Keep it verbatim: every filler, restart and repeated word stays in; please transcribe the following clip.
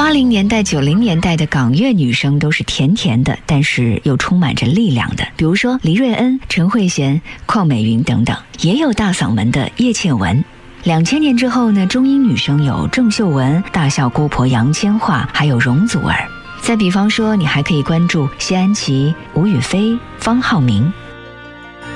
八零年代、九零年代的港乐女生都是甜甜的，但是又充满着力量的，比如说黎瑞恩、陈慧娴、邝美云等等，也有大嗓门的叶倩文。两千年之后呢，中音女生有郑秀文、大笑姑婆杨千嬅，还有容祖儿。再比方说，你还可以关注谢安琪、吴雨霏、方浩明。